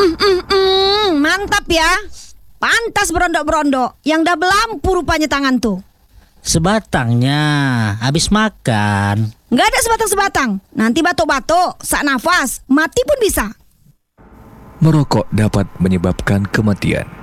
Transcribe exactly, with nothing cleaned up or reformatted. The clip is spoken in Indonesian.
Mm, mm, mm, mantap ya. Pantas berondok-berondok. Yang double lampu rupanya tangan tuh. Sebatangnya habis makan. Nggak ada sebatang-sebatang. Nanti batuk-batuk, sak nafas, mati pun bisa. Merokok dapat menyebabkan kematian.